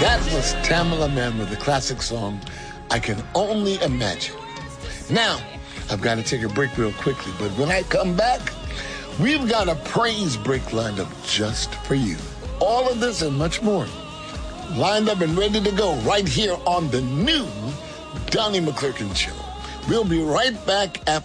That was Tamala Mann with the classic song, I Can Only Imagine. Now, I've got to take a break real quickly, but when I come back, we've got a praise break lined up just for you. All of this and much more lined up and ready to go right here on the new Donnie McClurkin Show. We'll be right back after